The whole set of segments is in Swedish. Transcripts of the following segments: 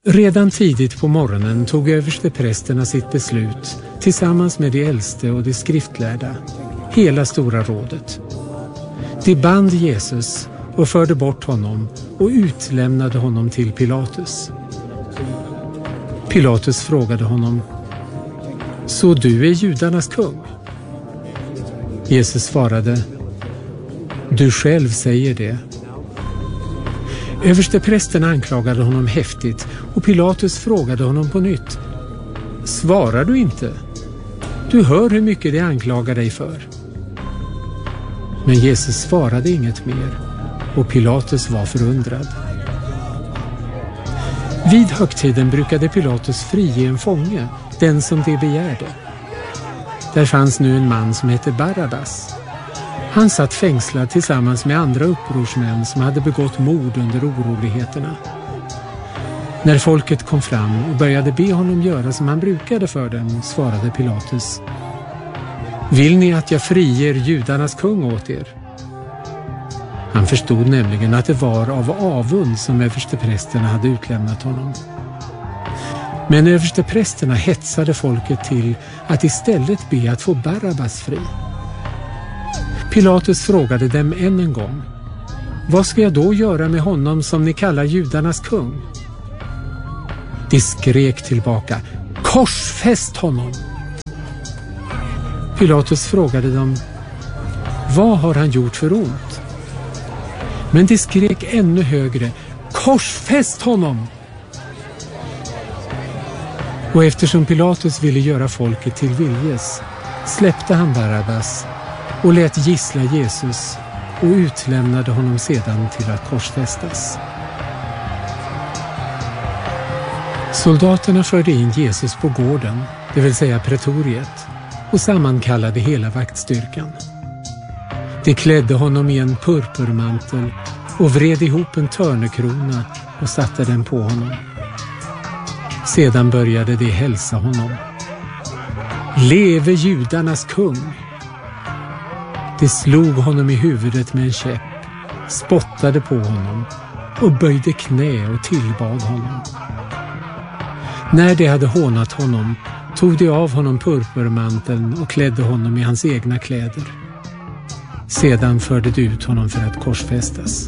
Redan tidigt på morgonen tog översteprästerna sitt beslut tillsammans med de äldste och de skriftlärda, hela stora rådet. De band Jesus och förde bort honom och utlämnade honom till Pilatus. Pilatus frågade honom: Så du är judarnas kung? Jesus svarade: Du själv säger det. Översteprästen anklagade honom häftigt och Pilatus frågade honom på nytt: Svarar du inte? Du hör hur mycket de anklagar dig för. Men Jesus svarade inget mer och Pilatus var förundrad. Vid högtiden brukade Pilatus frige en fånge, den som de begärde. Där fanns nu en man som hette Barabbas. Han satt fängslad tillsammans med andra upprorsmän som hade begått mord under oroligheterna. När folket kom fram och började be honom göra som han brukade för dem, svarade Pilatus: Vill ni att jag friger judarnas kung åt er? Han förstod nämligen att det var av avund som översteprästerna hade utlämnat honom. Men översteprästerna hetsade folket till att istället be att få Barabbas fri. Pilatus frågade dem än en gång: Vad ska jag då göra med honom som ni kallar judarnas kung? De skrek tillbaka: Korsfäst honom! Pilatus frågade dem: Vad har han gjort för ont? Men de skrek ännu högre: Korsfäst honom! Och eftersom Pilatus ville göra folket till viljes släppte han Barabbas och lät gissla Jesus och utlämnade honom sedan till att korsfästas. Soldaterna förde in Jesus på gården, det vill säga pretoriet, och sammankallade hela vaktstyrkan. De klädde honom i en purpurmantel och vred ihop en törnekrona och satte den på honom. Sedan började de hälsa honom: Leve judarnas kung! De slog honom i huvudet med en käpp, spottade på honom och böjde knä och tillbad honom. När de hade hånat honom tog de av honom purpurmanteln och klädde honom i hans egna kläder. Sedan förde de ut honom för att korsfästas.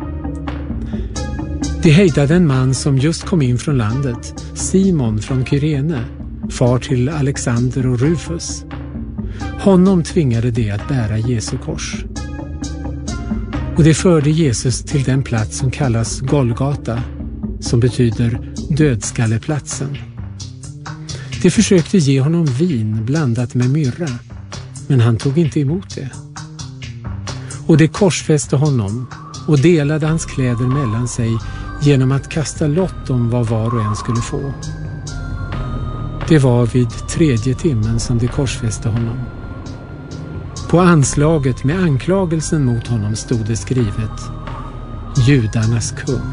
De hejdade en man som just kom in från landet, Simon från Kyrene, far till Alexander och Rufus. Honom tvingade de att bära Jesu kors. Och de förde Jesus till den plats som kallas Golgata, som betyder dödskalleplatsen. De försökte ge honom vin blandat med myrra, men han tog inte emot det. Och de korsfäste honom och delade hans kläder mellan sig genom att kasta lott om vad var och en skulle få. Det var vid 3:e timmen som de korsfäste honom. På anslaget med anklagelsen mot honom stod det skrivet: Judarnas kung.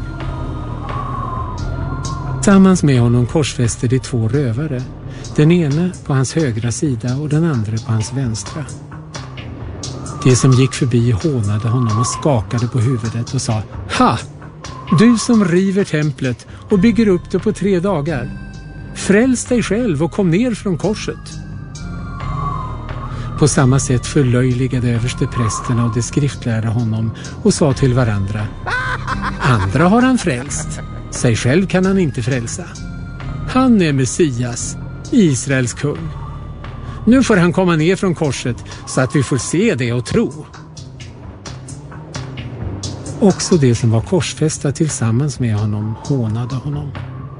Tillsammans med honom korsfäste de 2 rövare, den ene på hans högra sida och den andra på hans vänstra. De som gick förbi hånade honom och skakade på huvudet och sa: Ha! Du som river templet och bygger upp det på 3 dagar. Fräls dig själv och kom ner från korset. På samma sätt förlöjligade översteprästerna och de skriftlärda honom och sa till varandra: Andra har han frälst, sig själv kan han inte frälsa. Han är Messias, Israels kung. Nu får han komma ner från korset så att vi får se det och tro. Också de som var korsfästa tillsammans med honom hånade honom.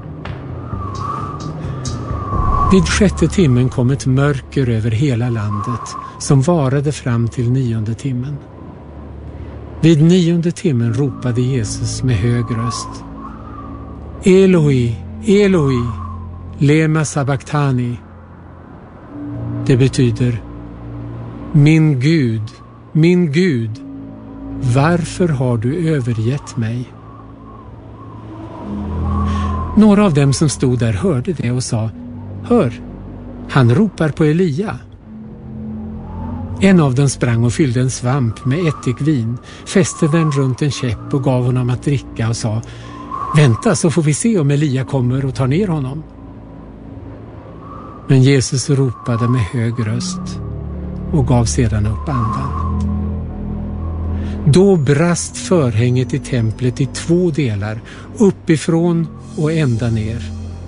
Vid 6:e timmen kom ett mörker över hela landet som varade fram till 9:e timmen. Vid 9:e timmen ropade Jesus med hög röst: Eloi, Eloi, lema sabachthani. Det betyder: Min Gud, varför har du övergett mig? Några av dem som stod där hörde det och sa: Hör, han ropar på Elia. En av dem sprang och fyllde en svamp med ättikvin, fäste den runt en käpp och gav honom att dricka och sa: Vänta, så får vi se om Elia kommer och tar ner honom. Men Jesus ropade med hög röst och gav sedan upp andan. Då brast förhänget i templet i 2 delar, uppifrån och ända ner.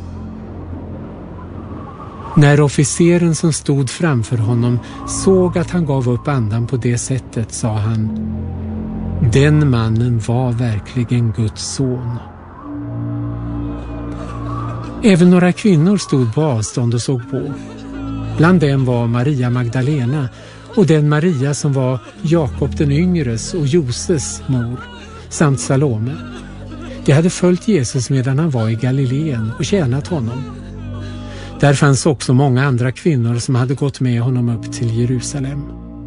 När officeren som stod framför honom såg att han gav upp andan på det sättet, sa han: den mannen var verkligen Guds son. Även några kvinnor stod på avstånd och såg på. Bland dem var Maria Magdalena och den Maria som var Jakob den yngres och Joses mor, samt Salome. De hade följt Jesus medan han var i Galileen och tjänat honom. Där fanns också många andra kvinnor som hade gått med honom upp till Jerusalem.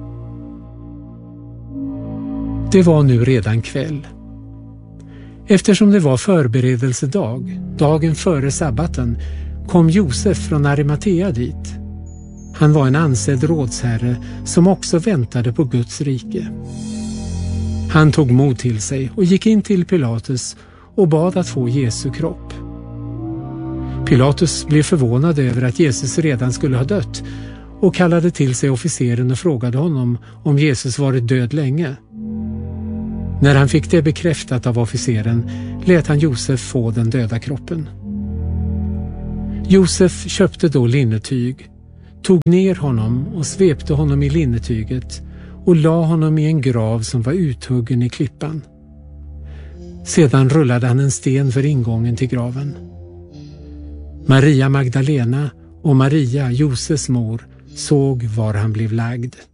Det var nu redan kväll. Eftersom det var förberedelsedag, dagen före sabbaten, kom Josef från Arimatea dit. Han var en ansedd rådsherre som också väntade på Guds rike. Han tog mod till sig och gick in till Pilatus och bad att få Jesu kropp. Pilatus blev förvånad över att Jesus redan skulle ha dött och kallade till sig officeren och frågade honom om Jesus varit död länge. När han fick det bekräftat av officeren lät han Josef få den döda kroppen. Josef köpte då linnetyg, tog ner honom och svepte honom i linnetyget och la honom i en grav som var uthuggen i klippan. Sedan rullade han en sten för ingången till graven. Maria Magdalena och Maria, Joses mor, såg var han blev lagd.